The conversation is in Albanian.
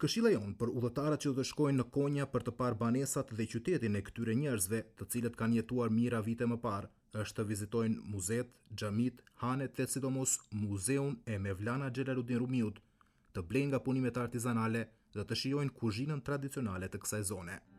Këshilla jonë për udhëtarët që do të shkojnë në Konja për të parë banesat dhe qytetin e këtyre njerëzve, të cilët kanë jetuar mira vite më parë, është të vizitojnë muzet, xhamit, hanet dhe sidomos muzeun e Mevlana Xhelaluddin Rumiut, të blejnë nga punimet artizanale dhe të shijojnë kuzhinën tradicionale të kësaj zone.